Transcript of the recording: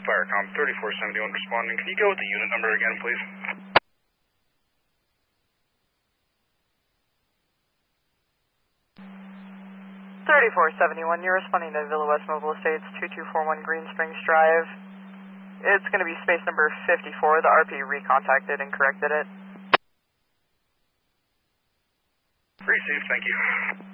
Firecom 3471 responding. Can you go with the unit number again, please? 3471, you're responding to Villa West Mobile Estates, 2241 Green Springs Drive. It's going to be space number 54. The RP recontacted and corrected it. Received, thank you.